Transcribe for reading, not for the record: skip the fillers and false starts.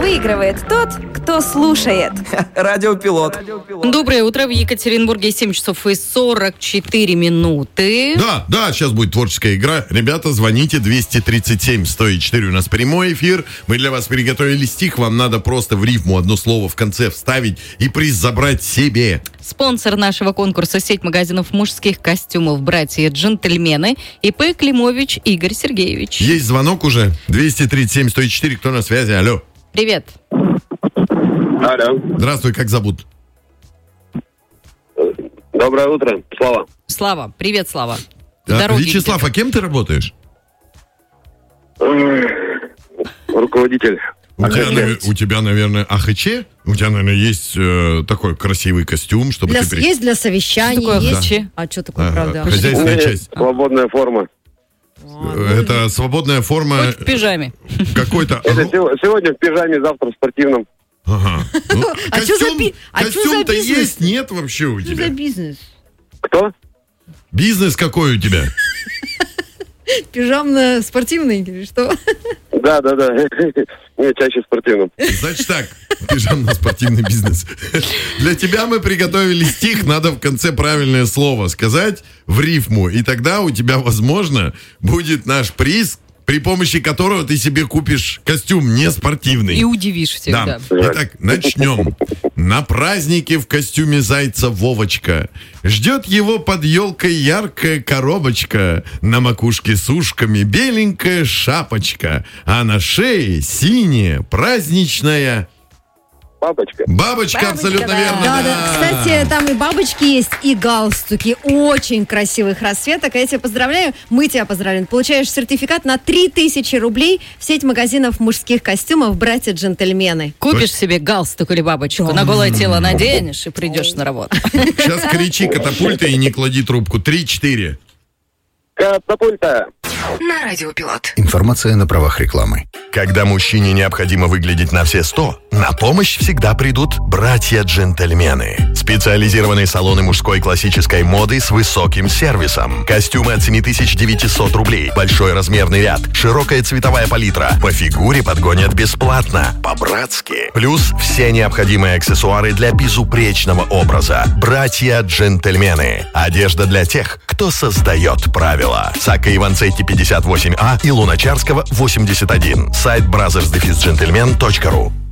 выигрывает тот, кто слушает. Радиопилот. Доброе утро. В Екатеринбурге 7 часов и 44 минуты. Да, сейчас будет творческая игра. Ребята, звоните 237-104. У нас прямой эфир. Мы для вас приготовили стих. Вам надо просто в рифму одно слово в конце вставить и приз забрать себе. Спонсор нашего конкурса — сеть магазинов мужских костюмов «Братья-джентльмены», ИП Климович Игорь Сергеевич. Есть звонок уже. 237-104. Кто на связи? Алло. Привет. Алло. Здравствуй, как зовут? Доброе утро, Слава. Слава. Привет, Слава. Вячеслав, а кем ты работаешь? Руководитель. У тебя, наверное, АХЧ? У тебя, наверное, есть такой красивый костюм, чтобы ты... Есть для совещаний, что такое есть... АХЧ? А что такое, правда? Хозяйственная часть. Свободная форма. Это свободная форма... Хоть в пижаме. Какой-то... Сегодня в пижаме, завтра в спортивном. Ага. А что за Костюм-то бизнес? есть, нет вообще у Что за тебя? бизнес? Кто? Бизнес какой у тебя? Пижамно-спортивный или что? Да. Не, чаще в спортивном. Значит так, пижамно-спортивный бизнес. Для тебя мы приготовили стих, надо в конце правильное слово сказать в рифму, и тогда у тебя, возможно, будет наш приз, при помощи которого ты себе купишь костюм не спортивный. И удивишь всех, да. Итак, начнем. На празднике в костюме зайца Вовочка. Ждет его под елкой яркая коробочка. На макушке с ушками беленькая шапочка. А на шее синяя праздничная... Бабочка, абсолютно верно. Да. Кстати, там и бабочки есть, и галстуки очень красивых расцветок. Я тебя поздравляю, мы тебя поздравляем. Получаешь сертификат на 3000 рублей в сеть магазинов мужских костюмов «Братья-джентльмены». Купишь себе галстук или бабочку, на голое тело наденешь и придешь на работу. Сейчас кричи катапульта и не клади трубку. 3-4. Катапульта. На Радиопилот. Информация на правах рекламы. Когда мужчине необходимо выглядеть на все 100, на помощь всегда придут братья-джентльмены. Специализированные салоны мужской классической моды с высоким сервисом. Костюмы от 7900 рублей. Большой размерный ряд. Широкая цветовая палитра. По фигуре подгонят бесплатно. По-братски. Плюс все необходимые аксессуары для безупречного образа. Братья-джентльмены. Одежда для тех, кто создает правила. Сака Иванцетти 58А и Луначарского 81. Сайт brothers-gentlemen.ru.